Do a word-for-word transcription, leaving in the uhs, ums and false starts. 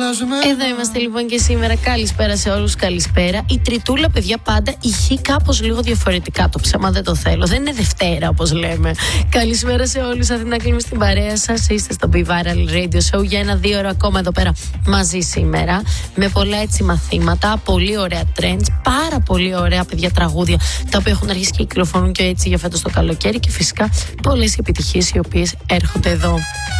Εδώ είμαστε λοιπόν και σήμερα. Καλησπέρα σε όλους, καλησπέρα. Η Τριτούλα, παιδιά, πάντα ηχεί κάπως λίγο διαφορετικά. Το ψέμα δεν το θέλω. Δεν είναι Δευτέρα, όπως λέμε. Καλησπέρα σε όλους. Αθηνά κλείνουμε στην παρέα σας. Είστε στο Be Viral Radio Show για ένα-δύο ώρα ακόμα εδώ πέρα μαζί σήμερα. Με πολλά έτσι μαθήματα, πολύ ωραία trends, πάρα πολύ ωραία παιδιά τραγούδια τα οποία έχουν αρχίσει και κυκλοφορούν και έτσι για φέτος το καλοκαίρι. Και φυσικά πολλές επιτυχίες οι οποίες έρχονται εδώ.